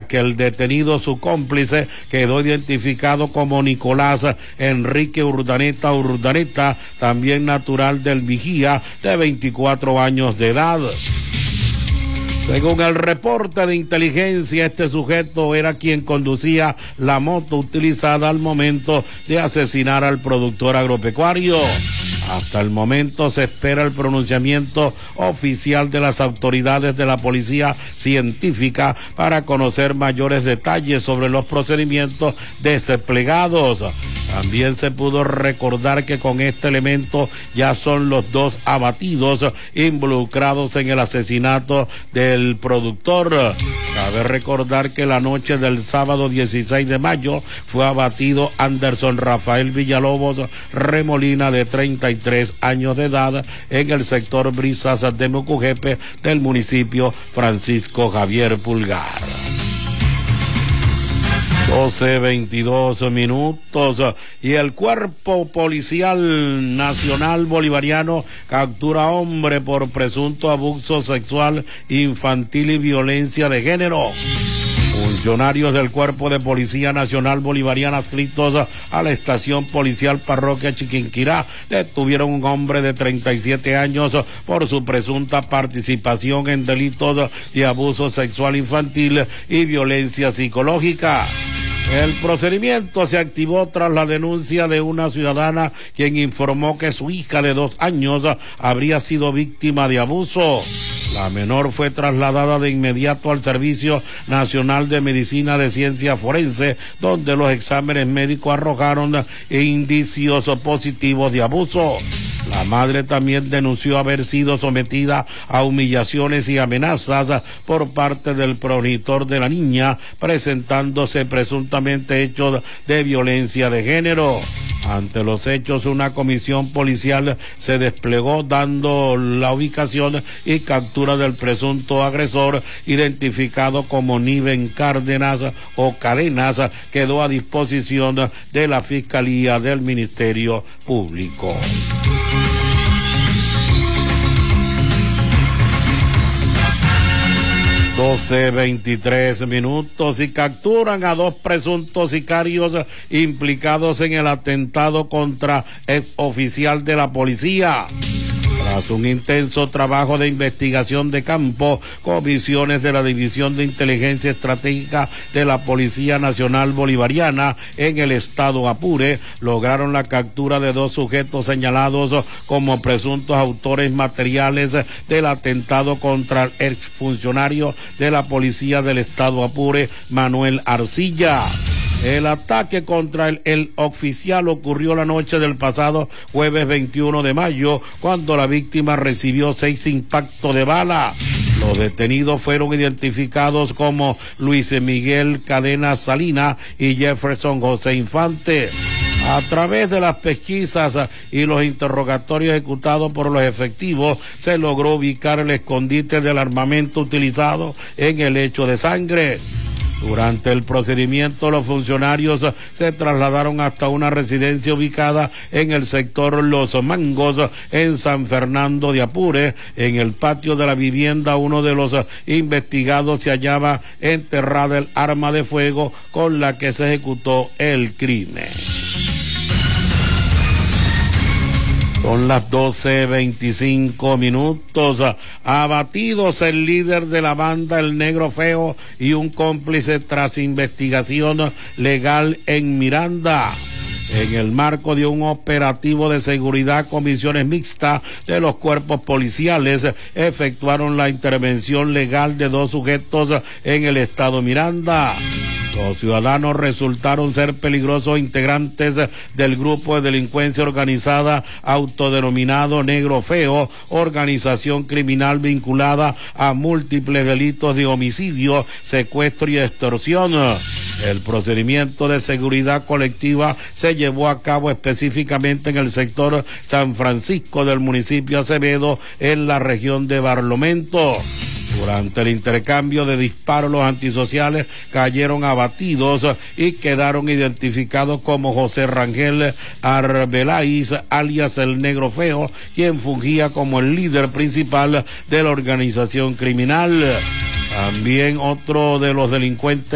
que el detenido, su cómplice, quedó identificado como Nicolás Enrique Urdaneta, también natural del Vigía, de 24 años de edad. Según el reporte de inteligencia, este sujeto era quien conducía la moto utilizada al momento de asesinar al productor agropecuario. Hasta el momento se espera el pronunciamiento oficial de las autoridades de la policía científica para conocer mayores detalles sobre los procedimientos desplegados. También se pudo recordar que con este elemento ya son los dos abatidos involucrados en el asesinato del productor. Cabe recordar que la noche del sábado 16 de mayo fue abatido Anderson Rafael Villalobos Remolina, de 33 años de edad, en el sector Brisas de Mucujepe del municipio Francisco Javier Pulgar. 12:22 y el Cuerpo Policial Nacional Bolivariano captura a hombre por presunto abuso sexual infantil y violencia de género. Funcionarios del Cuerpo de Policía Nacional Bolivariana adscritos a la Estación Policial Parroquia Chiquinquirá detuvieron a un hombre de 37 años por su presunta participación en delitos de abuso sexual infantil y violencia psicológica. El procedimiento se activó tras la denuncia de una ciudadana quien informó que su hija de 2 años habría sido víctima de abuso. La menor fue trasladada de inmediato al Servicio Nacional de Medicina de Ciencia Forense, donde los exámenes médicos arrojaron indicios positivos de abuso. La madre también denunció haber sido sometida a humillaciones y amenazas por parte del progenitor de la niña, presentándose presuntamente hechos de violencia de género. Ante los hechos, una comisión policial se desplegó dando la ubicación y captura del presunto agresor, identificado como Niven Cárdenas o Cadenas, quedó a disposición de la Fiscalía del Ministerio Público. (12:23) y capturan a 2 presuntos sicarios implicados en el atentado contra el oficial de la policía. Tras un intenso trabajo de investigación de campo, comisiones de la División de Inteligencia Estratégica de la Policía Nacional Bolivariana en el estado Apure lograron la captura de 2 sujetos señalados como presuntos autores materiales del atentado contra el exfuncionario de la Policía del estado Apure, Manuel Arcilla. El ataque contra el oficial ocurrió la noche del pasado jueves 21 de mayo, cuando la víctima recibió 6 impactos de bala. Los detenidos fueron identificados como Luis Miguel Cadenas Salina y Jefferson José Infante. A través de las pesquisas y los interrogatorios ejecutados por los efectivos, se logró ubicar el escondite del armamento utilizado en el hecho de sangre. Durante el procedimiento, los funcionarios se trasladaron hasta una residencia ubicada en el sector Los Mangos, en San Fernando de Apure. En el patio de la vivienda, uno de los investigados se hallaba enterrada el arma de fuego con la que se ejecutó el crimen. Son las 12:25. Abatidos el líder de la banda El Negro Feo y un cómplice tras investigación legal en Miranda. En el marco de un operativo de seguridad, comisiones mixtas de los cuerpos policiales efectuaron la intervención legal de 2 sujetos en el estado Miranda. Los ciudadanos resultaron ser peligrosos integrantes del grupo de delincuencia organizada autodenominado Negro Feo, organización criminal vinculada a múltiples delitos de homicidio, secuestro y extorsión. El procedimiento de seguridad colectiva se llevó a cabo específicamente en el sector San Francisco del municipio Acevedo, en la región de Barlovento. Durante el intercambio de disparos, los antisociales cayeron abatidos y quedaron identificados como José Rangel Arbeláez, alias El Negro Feo, quien fungía como el líder principal de la organización criminal. También otro de los delincuentes